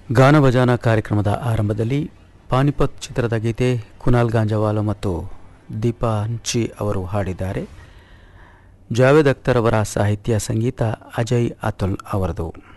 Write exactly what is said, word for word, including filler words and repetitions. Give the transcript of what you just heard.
ಗಾನಭಜಾನ ಕಾರ್ಯಕ್ರಮದ ಆರಂಭದಲ್ಲಿ ಪಾನಿಪತ್ ಚಿತ್ರದ ಗೀತೆ ಕುನಾಲ್ ಗಾಂಜವಾಲ ಮತ್ತು ದೀಪಾ ಹಂಚಿ ಅವರು ಹಾಡಿದ್ದಾರೆ. ಜಾವೇದ್ ಅಖ್ತರ್ ಅವರ ಸಾಹಿತ್ಯ, ಸಂಗೀತ ಅಜಯ್ ಅತುಲ್ ಅವರದು.